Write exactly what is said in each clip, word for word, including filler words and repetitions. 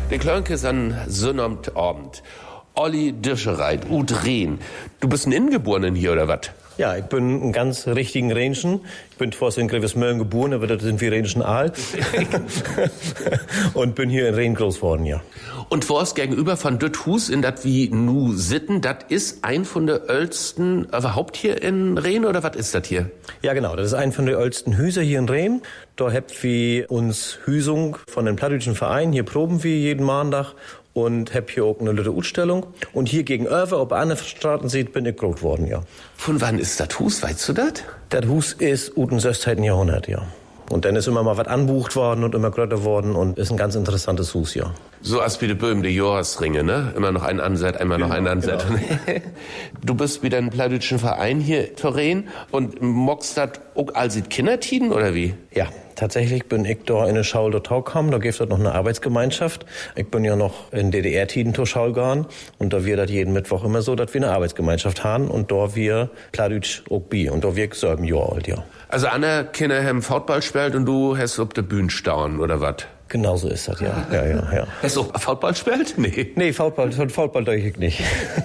Der Klönke ist an Sonnabend. Olli Dischereit, ut Rehn. Du bist ein Ingeborener hier, oder was? Ja, ich bin ein ganz richtigen Rhenschen. Ich bin vorher in Grevesmölln geboren, aber das sind wir Rhenschen Aal. Und bin hier in Rehn groß geworden, ja. Und vor's gegenüber von Düt Hus in dat wie nu sitten, dat ist ein von der ältesten überhaupt hier in Rehn, oder was ist das hier? Ja, genau, das ist ein von der ältesten Hüser hier in Rehn. Da habt wir uns Hüsung von den plattdeutschen Verein. Hier proben wir jeden Montag und hab hier auch eine Lütte Utstellung. Und hier gegenüber, ob andere Straßen sieht, bin ich groß worden, ja. Von wann ist das Hus, weißt du das? Das Hus ist ut dem sechzehnten Jahrhundert, ja. Und dann ist immer mal was anbucht worden und immer größer worden und ist ein ganz interessantes Hus, ja. So als wie die Böhm, die Joasringe, ne? Immer noch ein Ansatz, einmal noch ein Ansatz. Genau. Du bist wieder ein plattdeutschen Verein hier, Torren, und mockst das auch als Kindertiden, oder wie? Ja, tatsächlich bin ich da in eine Schaul dort gekommen, da gibt es noch eine Arbeitsgemeinschaft. Ich bin ja noch in D D R-Tiden zur Schaul gegangen und da wir das jeden Mittwoch immer so, dass wir eine Arbeitsgemeinschaft haben und da wir plattdeutsch auch bi und da wir sieben Jahre alt, ja. Also andere Kinder haben Football gespielt und du hast auf der Bühne staunen, oder was? Genau so ist das, ja. ja, ja, ja. Hast du auch Football gespielt? Nee. Nee, Football, Football durch ich nicht.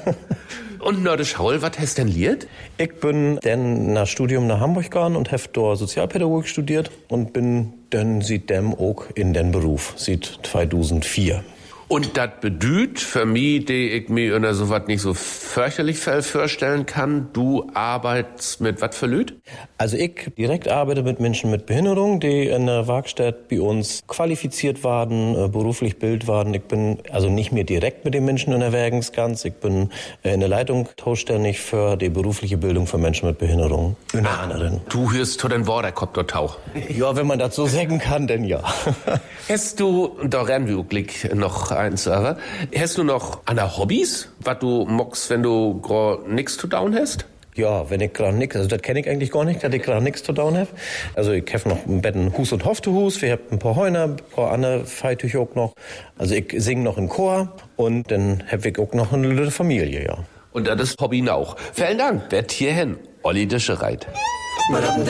Und nach der Schaul, was hast du denn liert? Ich bin dann nach Studium nach Hamburg gegangen und habe dort Sozialpädagogik studiert und bin dann seitdem auch in den Beruf, seit zweitausendvier. Und das bedeutet für mich, die ich mir unter so was nicht so fürchterlich vorstellen kann, du arbeitest mit was für Lüt? Also ich direkt arbeite mit Menschen mit Behinderung, die in der Werkstatt bei uns qualifiziert waren, beruflich Bild waren. Ich bin also nicht mehr direkt mit den Menschen unterwegs ganz. Ich bin in der Leitung zuständig für die berufliche Bildung für Menschen mit Behinderung. Unter ah, anderem. Du hörst zu den Worten, kommt dort Tauch. Ja, wenn man das so sagen kann, dann ja. Hast du, da rennen wir auch noch eins, aber hast du noch andere Hobbys, was du mockst, wenn du gerade nichts zu down hast? Ja, wenn ich gerade nichts, also das kenne ich eigentlich gar nicht, dass ich gerade nichts zu down habe. Also ich habe noch im Bett ein Hus und Hof zu Hus, wir haben ein paar Heuner, ein paar andere Feitücher auch noch. Also ich singe noch im Chor und dann habe ich auch noch eine Familie, ja. Und das ist Hobby auch. Vielen Dank, wer hierhin, Olli Dischereit.